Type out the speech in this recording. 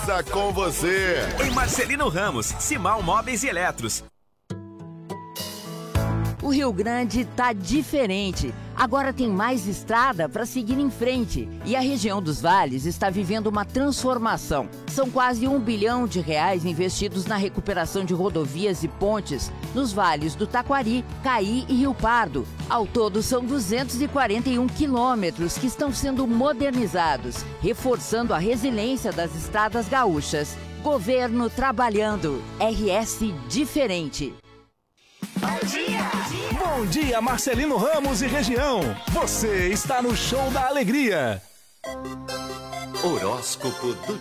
Com você. Em Marcelino Ramos, Simão Móveis e Eletros. O Rio Grande tá diferente. Agora tem mais estrada para seguir em frente. E a região dos vales está vivendo uma transformação. São quase R$ 1 bilhão investidos na recuperação de rodovias e pontes nos vales do Taquari, Caí e Rio Pardo. Ao todo, são 241 quilômetros que estão sendo modernizados, reforçando a resiliência das estradas gaúchas. Governo trabalhando. RS diferente. Bom dia! Bom dia, Marcelino Ramos e região. Você está no Show da Alegria. Horóscopo do